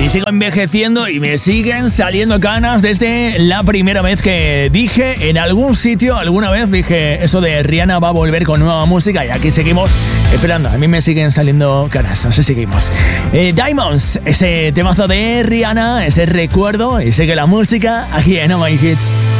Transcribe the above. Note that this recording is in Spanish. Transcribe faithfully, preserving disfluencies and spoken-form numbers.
y sigo envejeciendo y me siguen saliendo canas desde la primera vez que dije en algún sitio, alguna vez dije eso de Rihanna va a volver con nueva música y aquí seguimos esperando. A mí me siguen saliendo canas, así seguimos. Eh, Diamonds, ese temazo de Rihanna, ese recuerdo y sigue la música aquí en Oh My Hits.